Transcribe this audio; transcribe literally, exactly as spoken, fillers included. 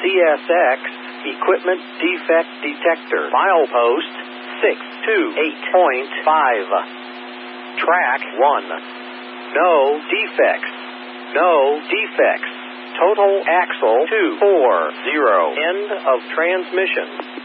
C S X, Equipment Defect Detector. Milepost six two eight point five. Track one. No defects. No defects. Total axle two four zero. End of transmission.